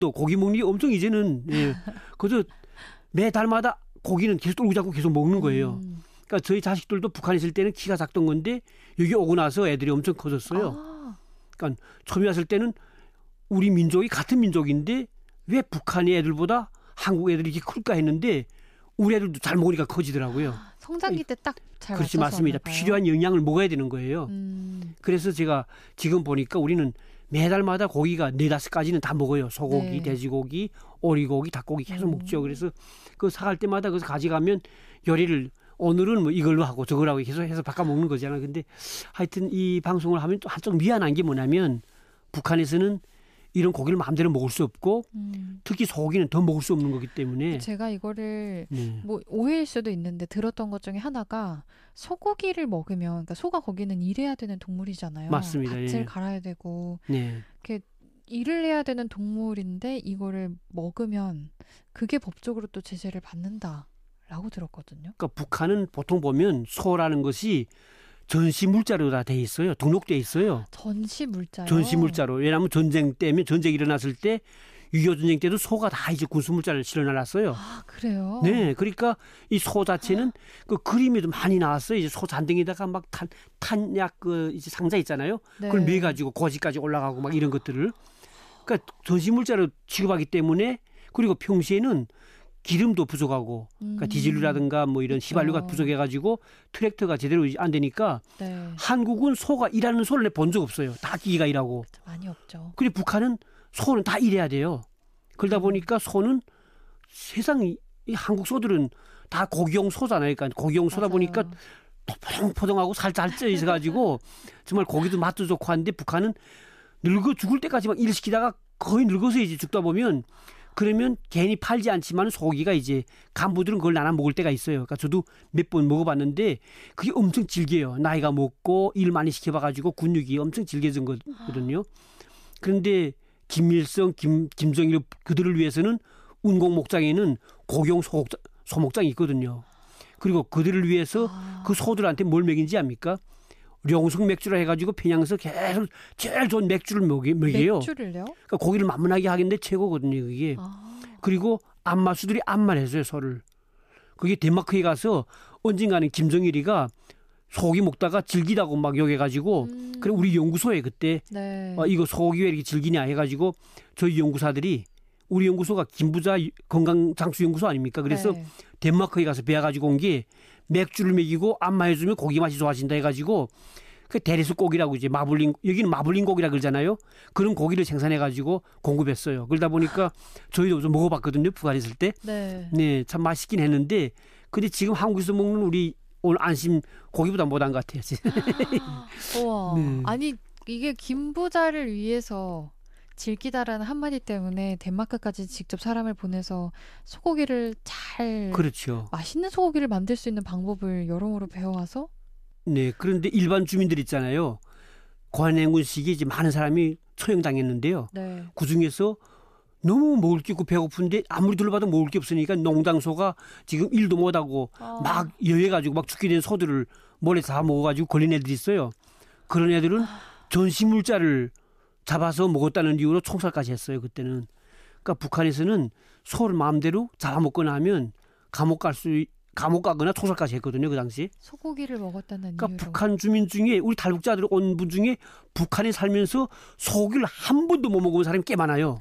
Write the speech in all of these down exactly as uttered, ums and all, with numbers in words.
또 고기 먹는 게 엄청 이제는 예. 그래서 매달마다 고기는 계속 돌고 잡고 계속 먹는 거예요. 음. 그러니까 저희 자식들도 북한에 있을 때는 키가 작던 건데 여기 오고 나서 애들이 엄청 커졌어요. 아. 그러니까 처음에 왔을 때는 우리 민족이 같은 민족인데 왜 북한의 애들보다 한국 애들이 이렇게 클까 했는데 우리 애들도 잘 먹으니까 커지더라고요. 성장기 때 딱 잘 그렇지 맞춰서 맞습니다. 왔나 봐요. 필요한 영양을 먹어야 되는 거예요. 음. 그래서 제가 지금 보니까 우리는 매달마다 고기가 네다섯 가지는 다 먹어요. 소고기, 네. 돼지고기, 오리고기, 닭고기 계속 음. 먹죠. 그래서 그 사갈 때마다 그래서 가져가면 요리를 오늘은 뭐 이걸로 하고 저걸로 하고 계속 해서 바꿔 먹는 거잖아요. 근데 하여튼 이 방송을 하면 또 한쪽 미안한 게 뭐냐면 북한에서는 이런 고기를 마음대로 먹을 수 없고 음. 특히 소고기는 더 먹을 수 없는 거기 때문에 제가 이거를 네. 뭐 오해일 수도 있는데 들었던 것 중에 하나가 소고기를 먹으면 그러니까 소가 거기는 일해야 되는 동물이잖아요. 맞습니다. 밭을 예. 갈아야 되고 네. 이렇게 일을 해야 되는 동물인데 이거를 먹으면 그게 법적으로 또 제재를 받는다라고 들었거든요. 그러니까 북한은 보통 보면 소라는 것이 전시 물자로 다 돼 있어요. 등록돼 있어요. 전시 물자요. 전시 물자로. 왜냐하면 전쟁 때면 전쟁이 일어났을 때 육이오 전쟁 때도 소가 다 이제 군수 물자를 실어놨어요. 아 그래요? 네, 그러니까 이 소 자체는 그 그림에도 많이 나왔어요. 이제 소 잔등에다가 막 탄, 탄약 그 이제 상자 있잖아요. 네. 그걸 매 가지고 고지까지 올라가고 막 이런 것들을. 그러니까 전시 물자로 취급하기 때문에 그리고 평시에는 기름도 부족하고 그러니까 음. 디젤류라든가 뭐 이런 그렇죠. 휘발유가 부족해가지고 트랙터가 제대로 안 되니까 네. 한국은 소가 일하는 소를 본 적 없어요. 다 기계가 일하고. 그쵸, 많이 없죠. 그리고 북한은 소는 다 일해야 돼요. 그러다 보니까 소는 세상이 이 한국 소들은 다 고기용 소잖아요. 그러니까 고기용 소다 맞아요. 보니까 포동포동하고 살짝 쪄 있어가지고 정말 고기도 맛도 좋고 한데 북한은 늙어 죽을 때까지 막 일 시키다가 거의 늙어서 이제 죽다 보면 그러면 괜히 팔지 않지만 소고기가 이제 간부들은 그걸 나눠 먹을 때가 있어요. 그러니까 저도 몇 번 먹어봤는데 그게 엄청 질겨요. 나이가 먹고 일 많이 시켜봐가지고 근육이 엄청 질겨진 거거든요. 그런데 김일성, 김, 김정일 그들을 위해서는 운공 목장에는 고경 소목장, 소목장이 있거든요. 그리고 그들을 위해서 아. 그 소들한테 뭘 먹인지 압니까? 룡성 맥주라 해가지고 평양에서 계속 제일 좋은 맥주를 먹이, 먹여요. 맥주를요? 그러니까 고기를 만만하게 하겠는데 최고거든요, 그게. 아. 그리고 안마수들이 안마해줘요, 소를. 그게 덴마크에 가서 언젠가는 김정일이가 소고기 먹다가 질기다고 막 욕해가지고 음. 그래 우리 연구소에 그때 네. 어, 이거 소고기 왜 이렇게 질기냐 해가지고 저희 연구사들이 우리 연구소가 김부자 건강장수연구소 아닙니까? 그래서 네. 덴마크에 가서 배워가지고 온 게 맥주를 먹이고 안마해주면 고기 맛이 좋아진다 해가지고 그 대리수 고기라고 이제 마블링 여기는 마블링 고기라 그러잖아요. 그런 고기를 생산해가지고 공급했어요. 그러다 보니까 저희도 좀 먹어봤거든요. 북한에 있을 때. 네. 네, 참 맛있긴 했는데 근데 지금 한국에서 먹는 우리 오늘 안심 고기보다 못한 것 같아요. 우와. 네. 아니 이게 김부자를 위해서 질기다라는 한마디 때문에 덴마크까지 직접 사람을 보내서 소고기를 잘 그렇죠. 맛있는 소고기를 만들 수 있는 방법을 여러모로 배워와서 네, 그런데 일반 주민들 있잖아요. 관행군 시기에 이제 많은 사람이 처형당했는데요. 네. 그 중에서 너무 먹을 게 없고 배고픈데 아무리 둘러봐도 먹을 게 없으니까 농장소가 지금 일도 못하고 아. 막 여해가지고 막 죽게 된 소들을 몰래 다 먹어가지고 걸린 애들이 있어요. 그런 애들은 전시물자를 잡아서 먹었다는 이유로 총살까지 했어요. 그때는. 그러니까 북한에서는 소를 마음대로 잡아먹거나 하면 감옥 갈 수 감옥 가거나 총살까지 했거든요. 그 당시. 소고기를 먹었다는 그러니까 이유로. 북한 주민 중에 우리 탈북자들 온 분 중에 북한에 살면서 소고기를 한 번도 못 먹어본 사람이 꽤 많아요.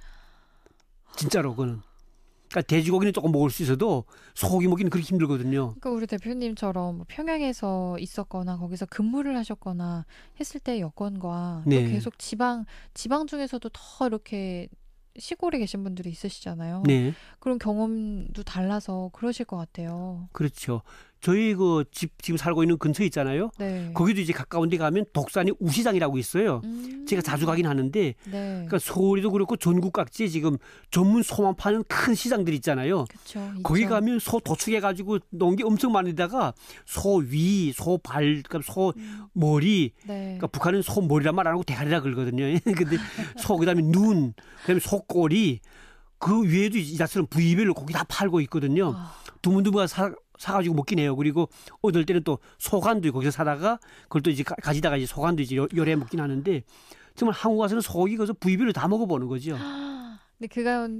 진짜로 그거는. 그러니까 돼지고기는 조금 먹을 수 있어도 소고기 먹기는 그렇게 힘들거든요. 그러니까 우리 대표님처럼 뭐 평양에서 있었거나 거기서 근무를 하셨거나 했을 때 여건과 네. 또 계속 지방 지방 중에서도 더 이렇게 시골에 계신 분들이 있으시잖아요. 네. 그런 경험도 달라서 그러실 것 같아요. 그렇죠. 저희 그 집 지금 살고 있는 근처에 있잖아요. 네. 거기도 이제 가까운 데 가면 독산이 우시장이라고 있어요. 음. 제가 자주 가긴 하는데 네. 그러니까 서울에도 그렇고 전국 각지에 지금 전문 소만 파는 큰 시장들 있잖아요. 그쵸, 거기 있죠. 가면 소 도축해가지고 놓은 게 엄청 많은데다가 소 위, 소 발, 그러니까 소 음. 머리. 네. 그러니까 북한은 소 머리란 말 안 하고 대가리라 그러거든요. 근데 소 그다음에 눈, 그다음에 소 꼬리. 그 위에도 이 자체는 부위별로 고기 다 팔고 있거든요. 아. 두문두문가 사 사가지고 먹긴 해요. 그리고 어떨 때는 또 소간도 거기서 사다가 그걸 또 이제 가지다가 이제 소간도 이제 요리해 먹긴 하는데 정말 한국 와서는 소고기 거기서 부위별로 다 먹어보는 거죠. 근데 그 가운